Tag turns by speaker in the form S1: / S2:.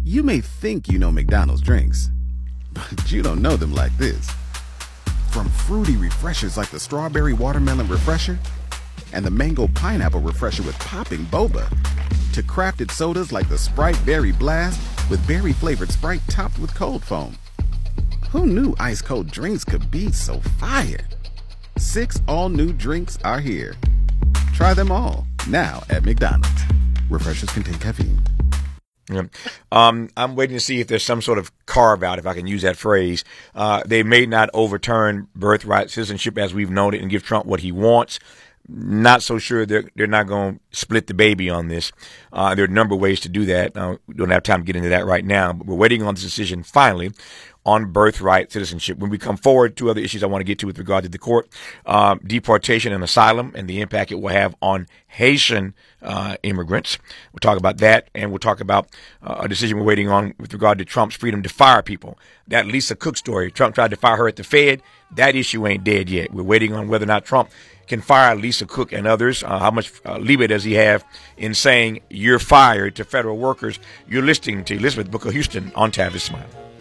S1: You may think you know McDonald's drinks, but you don't know them like this. From fruity refreshers like the Strawberry Watermelon Refresher and the Mango Pineapple Refresher with popping boba, to crafted sodas like the Sprite Berry Blast with berry-flavored Sprite topped with cold foam. Who knew ice-cold drinks could be so fire? 6 all-new drinks are here. Try them all, now at McDonald's. Refreshers contain caffeine.
S2: Yeah. I'm waiting to see if there's some sort of carve-out, if I can use that phrase. They may not overturn birthright citizenship as we've known it and give Trump what he wants. Not so sure they're not going to split the baby on this. There are a number of ways to do that. We don't have time to get into that right now, but we're waiting on this decision finally on birthright citizenship. When we come forward, 2 other issues I want to get to with regard to the court, deportation and asylum and the impact it will have on Haitian immigrants. We'll talk about that, and we'll talk about a decision we're waiting on with regard to Trump's freedom to fire people. That Lisa Cook story, Trump tried to fire her at the Fed. That issue ain't dead yet. We're waiting on whether or not Trump can fire Lisa Cook and others. How much leeway does he have in saying you're fired to federal workers? You're listening to Elizabeth Booker Houston on Tavis Smile.